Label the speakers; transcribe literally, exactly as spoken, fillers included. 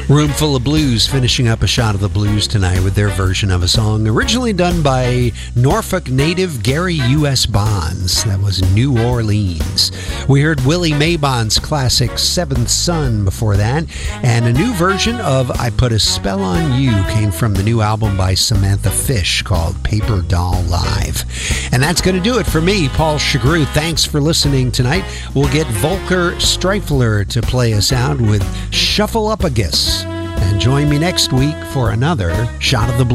Speaker 1: Roomful of Blues finishing up a shot of the blues tonight with their version of a song originally done by Norfolk native Gary U S Bonds. That was New Orleans. We heard Willie Maybon's classic Seventh Son before that, and a new version of I Put a Spell on You came from the new album by Samantha Fish called Paper Doll Live. And that's going to do it for me, Paul Chagru. Thanks for listening tonight. We'll get Volker Streifler to play us out with Shuffle Up a Guess. And join me next week for another Shot of the Blues.